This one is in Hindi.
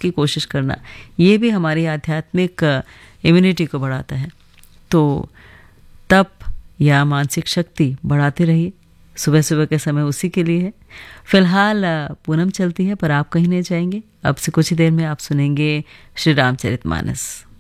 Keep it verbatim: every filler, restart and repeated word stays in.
की कोशिश करना, ये भी हमारी आध्यात्मिक इम्यूनिटी को बढ़ाता है। तो तप या मानसिक शक्ति बढ़ाते रहिए। सुबह सुबह के समय उसी के लिए है। फिलहाल पूनम चलती है, पर आप कहीं नहीं जाएंगे। अब से कुछ ही देर में आप सुनेंगे श्री रामचरितमानस।